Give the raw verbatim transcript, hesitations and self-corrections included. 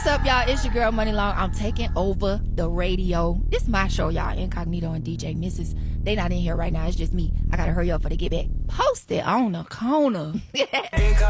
What's up, y'all? It's your girl, Money Long. I'm taking over the radio. This is my show, y'all. Incognito and D J Missus They not in here right now. It's just me. I gotta hurry up for they get back. Post it on the corner.